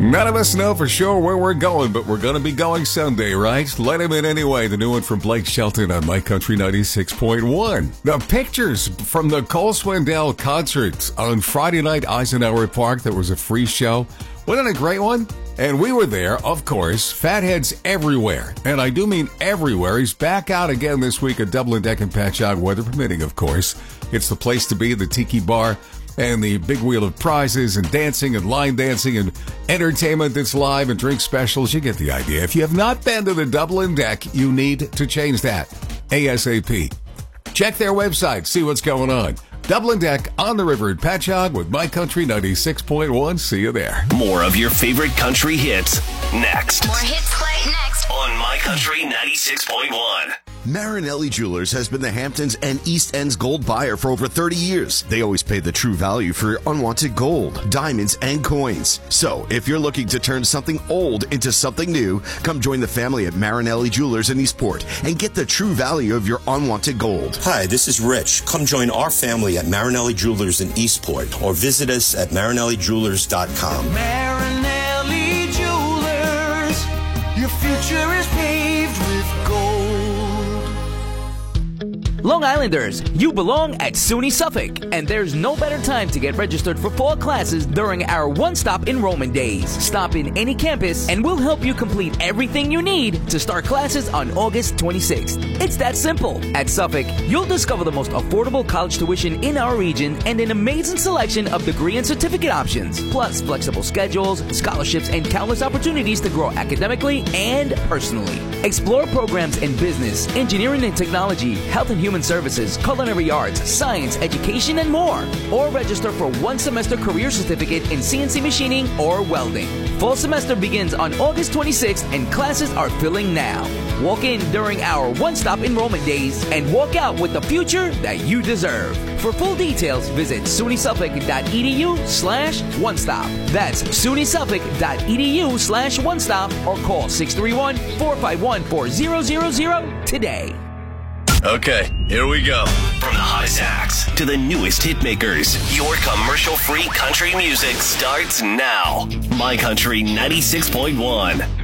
None of us know for sure where we're going, but we're going to be going Sunday, right? Let him in anyway. The new one from Blake Shelton on My Country 96.1. The pictures from the Cole Swindell concert on Friday night, Eisenhower Park. That was a free show. Wasn't it a great one? And we were there, of course. Fatheads everywhere. And I do mean everywhere. He's back out again this week at Dublin Deck and Patchogue, weather permitting, of course. It's the place to be, the Tiki Bar. And the big wheel of prizes and dancing and line dancing and entertainment that's live and drink specials. You get the idea. If you have not been to the Dublin Deck, you need to change that ASAP. Check their website, see what's going on. Dublin Deck on the river at Patchogue with My Country 96.1. See you there. More of your favorite country hits next. More hits play next On My Country 96.1. Marinelli Jewelers has been the Hamptons and East End's gold buyer for over 30 years. They always pay the true value for unwanted gold, diamonds, and coins. So, if you're looking to turn something old into something new, come join the family at Marinelli Jewelers in Eastport and get the true value of your unwanted gold. Hi, this is Rich. Come join our family at Marinelli Jewelers in Eastport or visit us at marinellijewelers.com. Marinelli Jewelers, your future is paved with gold. Long Islanders, you belong at SUNY Suffolk, and there's no better time to get registered for fall classes during our one-stop enrollment days. Stop in any campus, and we'll help you complete everything you need to start classes on August 26th. It's that simple. At Suffolk, you'll discover the most affordable college tuition in our region and an amazing selection of degree and certificate options, plus flexible schedules, scholarships, and countless opportunities to grow academically and personally. Explore programs in business, engineering and technology, health and human services, culinary arts, science, education, and more. Or register for one semester career certificate in CNC machining or welding. Fall semester begins on August 26th and classes are filling now. Walk in during our one-stop enrollment days and walk out with the future that you deserve. For full details, visit sunysuffolk.edu/one-stop. That's sunysuffolk.edu/one-stop or call 631-451-4000 today. Okay, here we go. From the hottest acts to the newest hit makers, your commercial-free country music starts now. My Country 96.1.